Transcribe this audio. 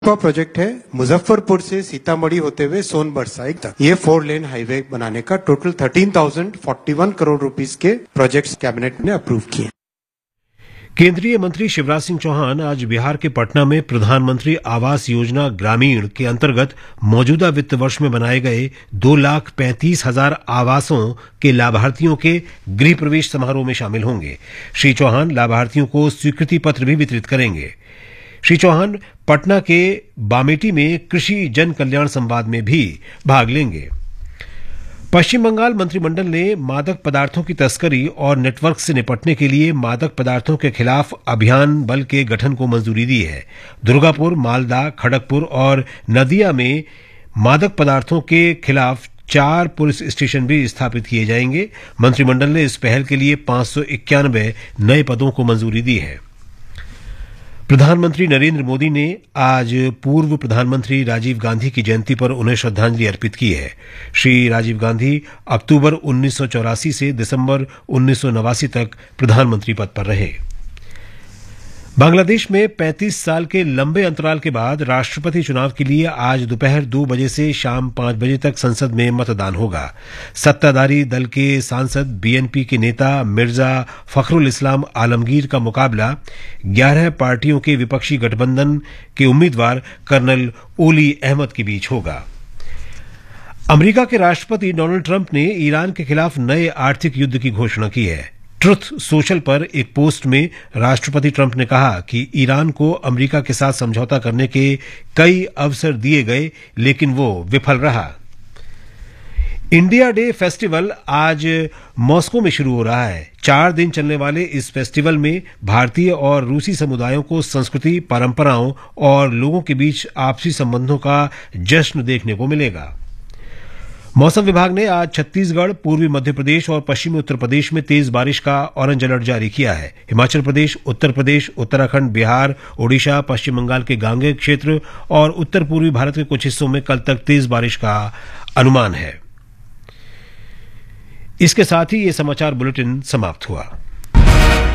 Project है मुजफ्फरपुर से सीतामढ़ी होते हुए सोनभद्र साइड तक। ये 4 लेन हाईवे बनाने का टोटल 13,041 करोड़ रुपीस के प्रोजेक्ट्स कैबिनेट ने अप्रूव किए। केंद्रीय मंत्री शिवराज सिंह चौहान आज बिहार के पटना में प्रधानमंत्री आवास योजना ग्रामीण के अंतर्गत मौजूदा वित्त वर्ष में बनाए गए 2,35,000 आवासों के लाभार्थियों के गृह प्रवेश समारोह में शामिल होंगे। श्री चौहान लाभार्थियों को स्वीकृति पत्र भी वितरित करेंगे। श्री चौहान पटना के बामेटी में कृषि जन कल्याण संवाद में भी भाग लेंगे। पश्चिम बंगाल मंत्रिमंडल ने मादक पदार्थों की तस्करी और नेटवर्क से निपटने के लिए मादक पदार्थों के खिलाफ अभियान बल के गठन को मंजूरी दी है। दुर्गापुर, मालदा, खड़गपुर और नदिया में मादक पदार्थों के खिलाफ 4 पुलिस स्टेशन भी स्थापित किए जाएंगे। मंत्रिमंडल ने इस पहल के लिए 591 नए पदों को मंजूरी दी है। प्रधानमंत्री नरेंद्र मोदी ने आज पूर्व प्रधानमंत्री राजीव गांधी की जयंती पर उन्हें श्रद्धांजलि अर्पित की है। श्री राजीव गांधी अक्टूबर 1984 से दिसंबर 1989 तक प्रधानमंत्री पद पर रहे। बांग्लादेश में 35 साल के लंबे अंतराल के बाद राष्ट्रपति चुनाव के लिए आज दोपहर 2 बजे से शाम 5 बजे तक संसद में मतदान होगा। सत्ताधारी दल के सांसद बीएनपी के नेता मिर्जा फखरुल इस्लाम आलमगीर का मुकाबला 11 पार्टियों के विपक्षी गठबंधन के उम्मीदवार कर्नल ओली अहमद के बीच होगा। अमेरिका के राष्ट्रपति डोनाल्ड ट्रंप ने ईरान के खिलाफ नए आर्थिक युद्ध की घोषणा की है। ट्रुथ सोशल पर एक पोस्ट में राष्ट्रपति ट्रंप ने कहा कि ईरान को अमेरिका के साथ समझौता करने के कई अवसर दिए गए, लेकिन वो विफल रहा। इंडिया डे फेस्टिवल आज मॉस्को में शुरू हो रहा है। 4 दिन चलने वाले इस फेस्टिवल में भारतीय और रूसी समुदायों को संस्कृति, परंपराओं और लोगों के बीच आपसी संबंधों का जश्न देखने को मिलेगा। मौसम विभाग ने आज छत्तीसगढ़, पूर्वी मध्य प्रदेश और पश्चिमी उत्तर प्रदेश में तेज बारिश का ऑरेंज अलर्ट जारी किया है। हिमाचल प्रदेश, उत्तर प्रदेश, उत्तराखंड, बिहार, ओडिशा, पश्चिम बंगाल के गांगेय क्षेत्र और उत्तर पूर्वी भारत के कुछ हिस्सों में कल तक तेज बारिश का अनुमान है। इसके साथ ही ये समाचार बुलेटिन समाप्त हुआ।